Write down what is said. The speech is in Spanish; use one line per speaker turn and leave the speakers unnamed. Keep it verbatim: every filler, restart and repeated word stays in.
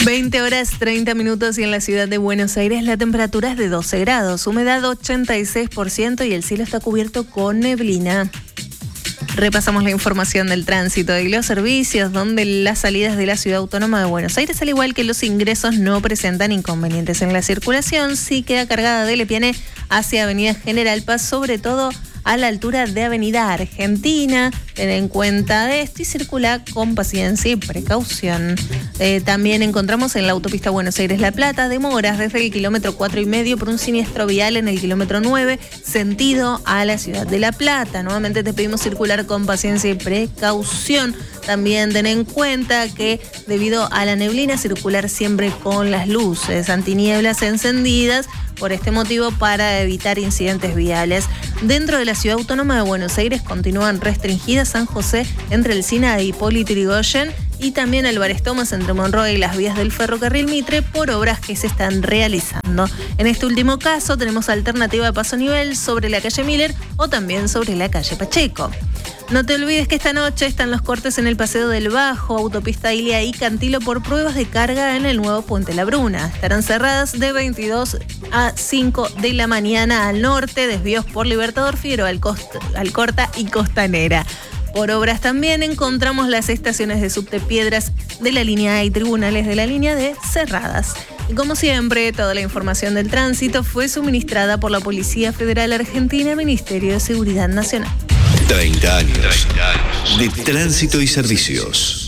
veinte horas treinta minutos y en la ciudad de Buenos Aires la temperatura es de doce grados, humedad ochenta y seis por ciento y el cielo está cubierto con neblina. Repasamos la información del tránsito y los servicios, donde las salidas de la Ciudad Autónoma de Buenos Aires, al igual que los ingresos, no presentan inconvenientes en la circulación. Sí queda cargada de Lepiane hacia Avenida General Paz, sobre todo a la altura de Avenida Argentina. Ten en cuenta de esto y circula con paciencia y precaución. Eh, también encontramos en la autopista Buenos Aires-La Plata demoras desde el kilómetro cuatro y medio por un siniestro vial en el kilómetro nueve, sentido a la ciudad de La Plata. Nuevamente te pedimos circular con paciencia y precaución. También ten en cuenta que debido a la neblina, circular siempre con las luces antinieblas encendidas, por este motivo para evitar incidentes viales. Dentro de la Ciudad Autónoma de Buenos Aires continúan restringidas San José entre el Sina e Hipólito Yrigoyen y también Álvarez Thomas entre Monroe y las vías del ferrocarril Mitre por obras que se están realizando. En este último caso tenemos alternativa de paso a nivel sobre la calle Miller o también sobre la calle Pacheco. No te olvides que esta noche están los cortes en el Paseo del Bajo, Autopista Ilia y Cantilo por pruebas de carga en el nuevo Puente La Bruna. Estarán cerradas de veintidós a cinco de la mañana al norte, desvíos por Libertador Figueroa, Alcorta y Costanera. Por obras también encontramos las estaciones de subte Piedras de la línea A y tribunales de la línea D cerradas. Y como siempre, toda la información del tránsito fue suministrada por la Policía Federal Argentina, Ministerio de Seguridad Nacional.
treinta años de tránsito y servicios.